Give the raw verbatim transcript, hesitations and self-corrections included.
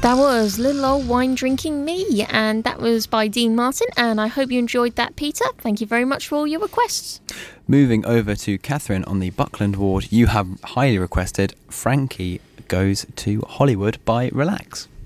That was Little Old Wine Drinking Me, and that was by Dean Martin, and I hope you enjoyed that, Peter. Thank you very much for all your requests. Moving over to Catherine on the Buckland ward, you have highly requested Frankie Goes to Hollywood by Relax.